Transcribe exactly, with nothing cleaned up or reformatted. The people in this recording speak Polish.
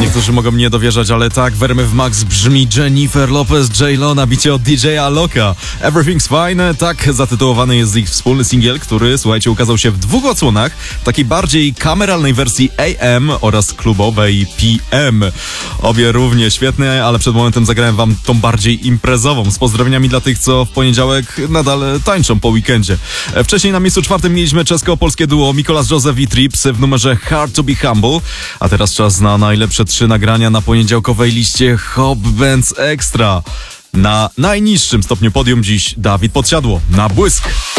Niektórzy mogą nie dowierzać, ale tak, w R M F Max brzmi Jennifer Lopez, J-Lo na bicie od D J Aloka. Everything's Fine, tak zatytułowany jest ich wspólny singiel, który, słuchajcie, ukazał się w dwóch odsłonach, takiej bardziej kameralnej wersji A M oraz klubowej P M. Obie równie świetne, ale przed momentem zagrałem wam tą bardziej imprezową, z pozdrowieniami dla tych, co w poniedziałek nadal tańczą po weekendzie. Wcześniej na miejscu czwartym mieliśmy czesko-polskie duo Mikolas Joseph i Trips w numerze Hard to be Humble, a teraz czas na najlepsze trzy nagrania na poniedziałkowej liście Hop Bands Extra. Na najniższym stopniu podium dziś Dawid Podsiadło, Na błysk.